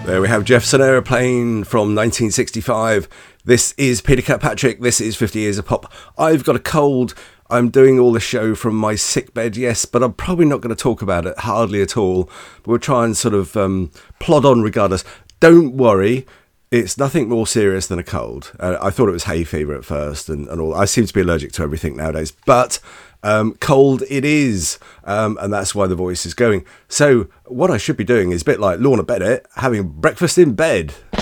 There we have Jefferson Aeroplane from 1965. This is Peter Kirkpatrick. This is 50 Years of Pop. I've got a cold. I'm doing all the show from my sick bed, yes, but I'm probably not going to talk about it, hardly at all. But we'll try and sort of plod on regardless. Don't worry. It's nothing more serious than a cold. I thought it was hay fever at first and all. I seem to be allergic to everything nowadays. But cold it is, and that's why the voice is going. So what I should be doing is a bit like Lorna Bennett, having breakfast in bed.